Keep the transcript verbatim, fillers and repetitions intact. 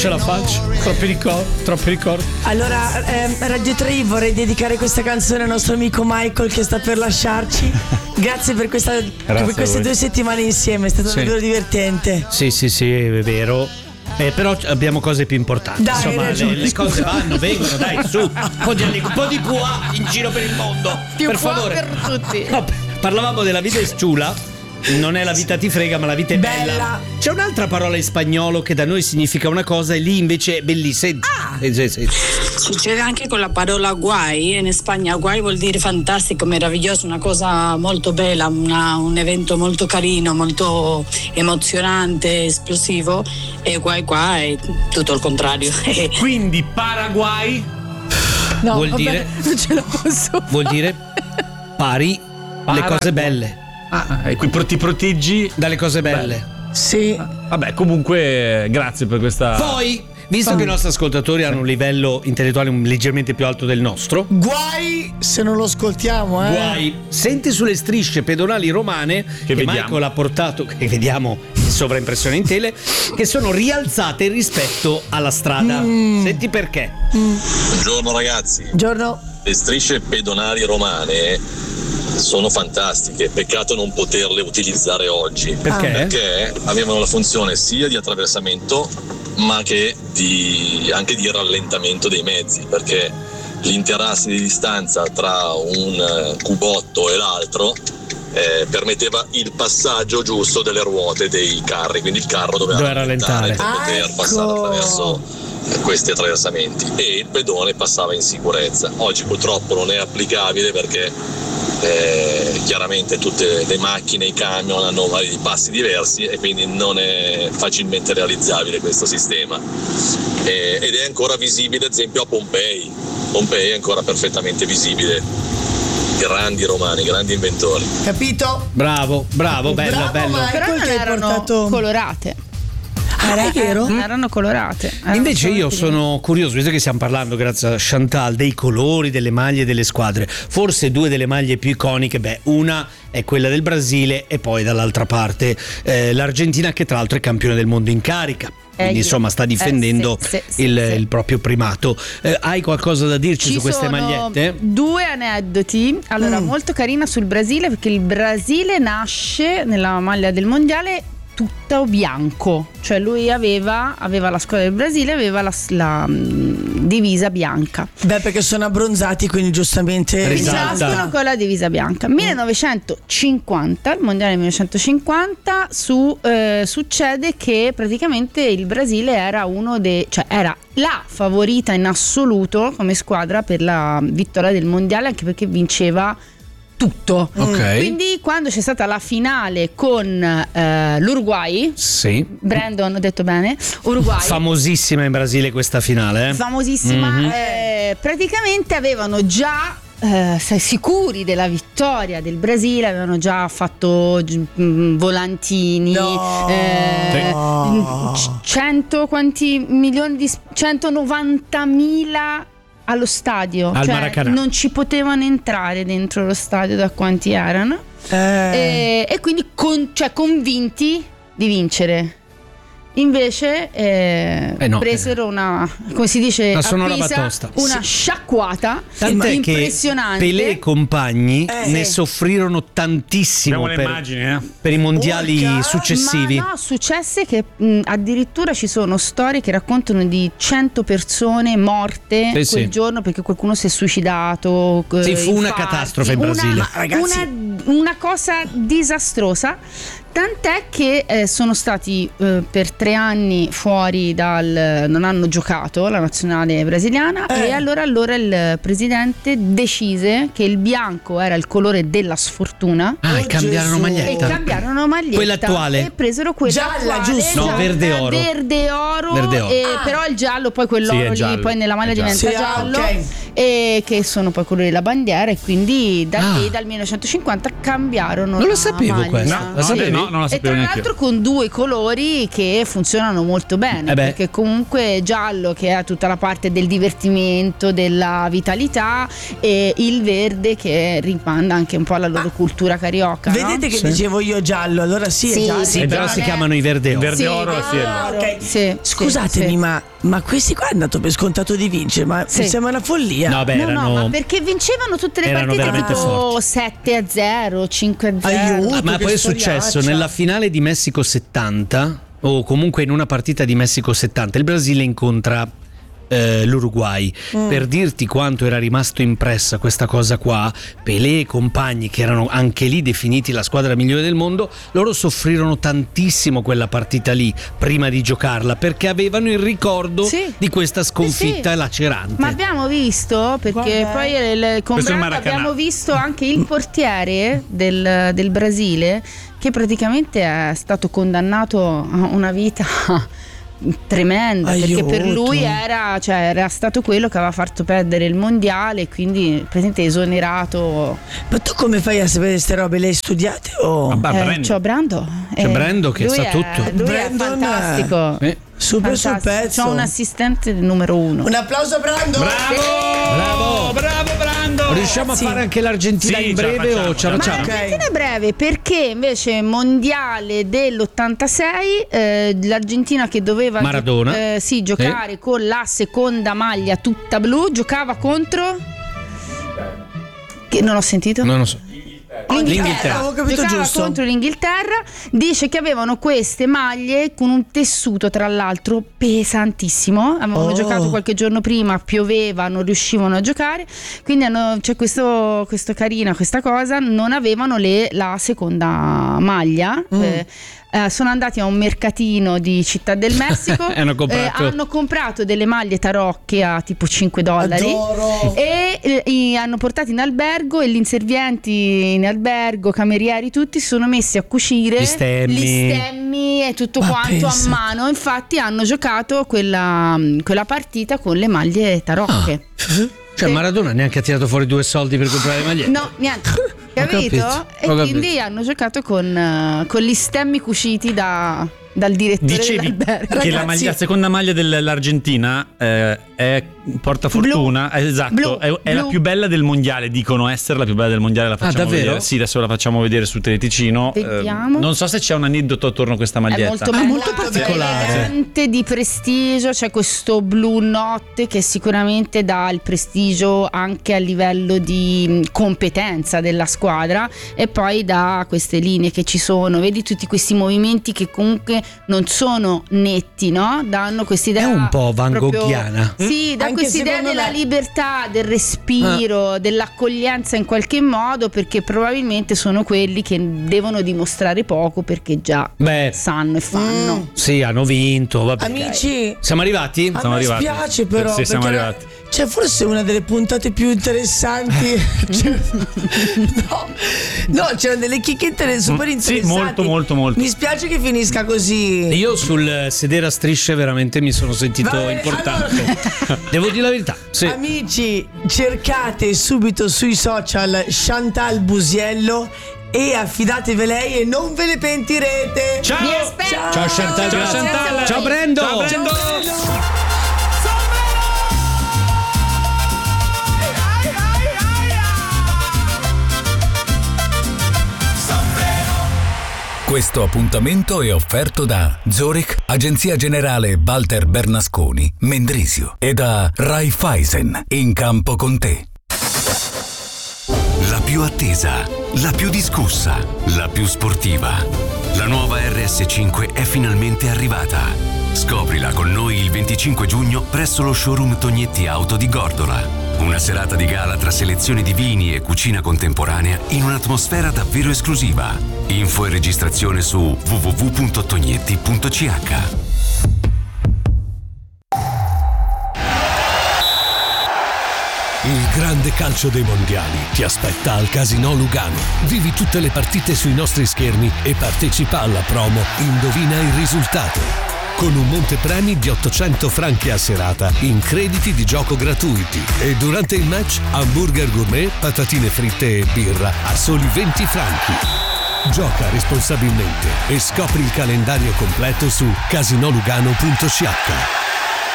ce la faccio, troppi ricordi, troppi ricordi. Allora, ehm, Radio tre vorrei dedicare questa canzone al nostro amico Michael che sta per lasciarci. Grazie per, questa, per queste due settimane insieme, è stato sì. davvero divertente. Sì, sì, sì, è vero. Eh, però abbiamo cose più importanti. Dai, insomma, le, le cose vanno, vengono, dai, su. Un po' di, un po' di puà in giro per il mondo. Più per puà favore. per tutti. No, parlavamo della vita è ciula. Non è la vita ti frega, ma la vita è bella. Bella. C'è un'altra parola in spagnolo che da noi significa una cosa e lì invece è bellissima. Ah. Eh, sì, sì. Succede anche con la parola guai. In Spagna guai vuol dire fantastico, meraviglioso, una cosa molto bella, una, un evento molto carino, molto emozionante, esplosivo. E guai qua è tutto il contrario. Quindi Paraguay No, vuol vabbè, dire non ce la posso vuol dire pari Para- le cose belle. Ah, e qui ti proteggi dalle cose belle. Sì. Vabbè, comunque grazie per questa. Poi, visto che i nostri ascoltatori hanno un livello intellettuale leggermente più alto del nostro, Guai se non lo ascoltiamo, eh. guai, senti sulle strisce pedonali romane che, che Michael ha portato, che vediamo in sovraimpressione in tele, che sono rialzate rispetto alla strada. Mm. Senti perché. Mm. Buongiorno ragazzi. Buongiorno. Le strisce pedonali romane sono fantastiche, peccato non poterle utilizzare oggi. Perché? Perché avevano la funzione sia di attraversamento ma che di, anche di rallentamento dei mezzi, perché l'interassi di distanza tra un cubotto e l'altro eh, permetteva il passaggio giusto delle ruote dei carri, quindi il carro doveva, doveva rallentare rallentare per poter ecco. passare attraverso questi attraversamenti, e il pedone passava in sicurezza. Oggi purtroppo non è applicabile perché eh, chiaramente tutte le macchine, i camion hanno vari passi diversi e quindi non è facilmente realizzabile questo sistema, eh, ed è ancora visibile ad esempio a Pompei. Pompei è ancora perfettamente visibile. Grandi romani, grandi inventori. Capito? Bravo, bravo, bello, Bravo, bello. Michael, Però non che hai erano portato- colorate. Ah, è vero? Non erano colorate. Erano Invece io solamente- sono curioso, visto che stiamo parlando, grazie a Chantal, dei colori delle maglie delle squadre. Forse due delle maglie più iconiche, beh, una è quella del Brasile e poi dall'altra parte eh, l'Argentina, che tra l'altro è campione del mondo in carica. Quindi Eh, insomma sta difendendo eh, sì, sì, il, sì, sì. il proprio primato. Eh, hai qualcosa da dirci Ci su queste sono magliette? due aneddoti. Allora, Mm. molto carina sul Brasile, perché il Brasile nasce nella maglia del mondiale tutto bianco, cioè lui aveva, aveva la squadra del Brasile, aveva la, la mh, divisa bianca. Beh, perché sono abbronzati, quindi giustamente Quindi Risalta. nascono con la divisa bianca. millenovecentocinquanta, il mondiale millenovecentocinquanta, su, eh, succede che praticamente il Brasile era uno dei, cioè era la favorita in assoluto come squadra per la vittoria del mondiale, anche perché vinceva tutto. Ok. Quindi quando c'è stata la finale con eh, l'Uruguay, Sì. Brandon, ho detto bene, Uruguay, Famosissima in Brasile questa finale, eh? famosissima, Mhm. eh, praticamente avevano già eh, sei sicuri della vittoria del Brasile, avevano già fatto mm, volantini, No. eh, Sì. c- cento quanti milioni di centonovantamila allo stadio, Al cioè Maracanã. non ci potevano entrare dentro lo stadio da quanti erano, Eh. e, e quindi con- cioè, convinti di vincere. Invece eh, Eh no, presero una, come si dice una a sonora Pisa, batosta. una Sì. sciacquata Tant'è che impressionante. Pelé e compagni Eh, ne sì. soffrirono tantissimo Abbiamo le per, immagini, eh? per i mondiali Porca- successivi. Ma no, successe che mh, addirittura ci sono storie che raccontano di cento persone morte Sì, quel sì. giorno perché qualcuno si è suicidato. eh, Sì, fu una infarti. catastrofe in Una- Brasile. Ma ragazzi- una, una cosa disastrosa. Tant'è che eh, sono stati eh, per tre anni fuori dal, non hanno giocato la nazionale brasiliana, Eh. e allora, allora il presidente decise che il bianco era il colore della sfortuna. Ah, e Oh, cambiarono Gesù. E maglietta. cambiarono maglietta. Quella attuale? E presero quella Gialla, attuale, giusto? No, gialla, verde oro. Verde oro. Verde oro. e- Ah. Però il giallo, poi quell'oro Sì, è lì, giallo, poi nella maglia è giallo. diventa Sì, ah, giallo. ok. E che sono poi colori della bandiera. E quindi da Ah. lì, dal millenovecentocinquanta, cambiato. Non lo sapevo questo. No, La no, sapevi? no, non la E sapevo tra neanche l'altro io. con due colori che funzionano molto bene, Eh beh. perché comunque giallo, che ha tutta la parte del divertimento, della vitalità, e il verde che rimanda anche un po' alla loro cultura carioca, no? Vedete che Sì. dicevo io giallo, allora sì, Sì, è giallo. Sì, Eh, però già. si chiamano i verde oro. Verde oro, sì, è Ah, il- ok. Sì, Scusatemi, sì, ma ma questi qua hanno dato per scontato di vincere, ma Sì. mi sembra una follia. No, beh, No, erano, no, ma perché vincevano tutte le erano partite veramente tipo forti. sette a zero, cinque a zero. Aiuto. Ah, ma che poi è storiaccia. successo nella finale di Messico settanta, o comunque in una partita di Messico settanta, il Brasile incontra eh, l'Uruguay. Mm. Per dirti quanto era rimasto impressa questa cosa qua, Pelé e compagni, che erano anche lì definiti la squadra migliore del mondo, loro soffrirono tantissimo quella partita lì prima di giocarla, perché avevano il ricordo Sì. di questa sconfitta Sì, sì. lacerante. Ma abbiamo visto, perché Guarda. poi il, con Questo è il Brando Maracanã. abbiamo visto anche il portiere del, del Brasile, che praticamente è stato condannato a una vita tremenda, perché per Aiuto. lui era, cioè, era stato quello che aveva fatto perdere il mondiale, quindi praticamente esonerato. Ma tu come fai a sapere queste robe? Le hai studiate o? Vabbè. Ah, Eh, Brando. c'ho Brando. C'è Brando che lui sa è- tutto. Lui Brandon è fantastico. Eh. Super sul Fantastico. pezzo. C'ho un assistente numero uno. Un applauso a Brando. Bravo! Bravo! Bravo Brando! Riusciamo Sì. a fare anche l'Argentina Sì, in ce la breve facciamo, o ce la ce la facciamo? Ma Ok. l'Argentina è breve, perché invece mondiale dell'ottantasei eh, l'Argentina che doveva Maradona. eh, sì, giocare con la seconda maglia tutta blu, giocava contro che non ho sentito? Non lo so. L'Inghilterra. Avevo capito Giocava giusto. contro l'Inghilterra. Dice che avevano queste maglie con un tessuto, tra l'altro, pesantissimo. Avevano Oh. giocato qualche giorno prima, pioveva, non riuscivano a giocare. Quindi hanno, c'è questo, questo carina, questa cosa. Non avevano le, la seconda maglia. Mm. Eh, eh, sono andati a un mercatino di Città del Messico. E hanno comprato- eh, hanno comprato delle maglie tarocche a tipo cinque dollari. Adoro. E eh, i- hanno portato in albergo, e gli inservienti in albergo, camerieri, tutti si sono messi a cucire Gli stemmi. gli stemmi e tutto Ma quanto pensa. a mano. Infatti hanno giocato quella, quella partita con le maglie tarocche. Cioè Sì. Maradona neanche ha tirato fuori due soldi per comprare le magliette. No, niente. Capito? capito, E ho quindi capito. hanno giocato con, eh, con gli stemmi cuciti da, dal direttore Dicevi dell'albergo. che la, Ragazzi- maglia- la seconda maglia dell'Argentina eh, è porta fortuna, eh, esatto, Blu. è, è la Blu. più bella del mondiale, dicono essere la più bella del mondiale, la facciamo davvero? vedere. Sì, adesso la facciamo vedere su Teleticino. Eh, Vediamo. non so se c'è un aneddoto attorno a questa È maglietta. molto bella, molto particolare. elegante, di prestigio. C'è questo blu notte che sicuramente dà il prestigio anche a livello di mh, competenza della squadra, e poi dà queste linee che ci sono, vedi tutti questi movimenti che comunque non sono netti, no? Danno quest'idea È un po' Van proprio- Goghiana. Sì, dà Anche quest'idea secondo della me. libertà, del respiro, dell'accoglienza in qualche modo, perché probabilmente sono quelli che devono dimostrare poco perché già Beh, sanno e fanno. sì, hanno vinto. Vabbè. Amici, Siamo arrivati? a Siamo me arrivati. spiace però Sì, siamo perché arrivati. Cioè forse una delle puntate più interessanti. Cioè, no, no, c'erano delle chicchette super Mm, sì, interessanti. molto, molto, molto. Mi spiace che finisca così. Io sul sedere a strisce veramente mi sono sentito Vabbè, importante. Devo dire la verità. Sì. Amici, cercate subito sui social Chantal Busiello e affidatevi a lei e non ve ne pentirete. Ciao! Vi aspetto. Ciao Chantal, Ciao, grazie. Chantal. Ciao Brendo. Ciao, Brendo. Questo appuntamento è offerto da Zurich, Agenzia Generale Walter Bernasconi, Mendrisio e da Raiffeisen, in campo con te. La più attesa, la più discussa, la più sportiva. La nuova R S cinque è finalmente arrivata. Scoprila con noi il venticinque giugno presso lo showroom Tognetti Auto di Gordola. Una serata di gala tra selezioni di vini e cucina contemporanea in un'atmosfera davvero esclusiva. Info e registrazione su w w w punto tognetti punto c h. Il grande calcio dei mondiali ti aspetta al Casinò Lugano. Vivi tutte le partite sui nostri schermi e partecipa alla promo Indovina il risultato. Con un montepremi di ottocento franchi a serata in crediti di gioco gratuiti. E durante il match hamburger gourmet, patatine fritte e birra a soli venti franchi. Gioca responsabilmente e scopri il calendario completo su casinolugano punto c h.